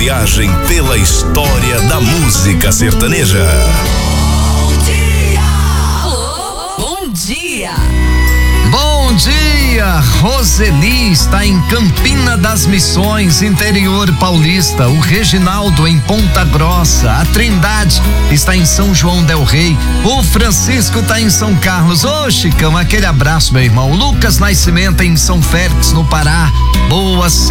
viagem pela história da música sertaneja. Bom dia! Alô, bom dia! Bom dia, Roseli está em Campina das Missões, interior paulista. O Reginaldo em Ponta Grossa. A Trindade está em São João del Rei. O Francisco está em São Carlos. Ô, Chicão, aquele abraço, meu irmão. O Lucas Nascimento em São Félix, no Pará. Boa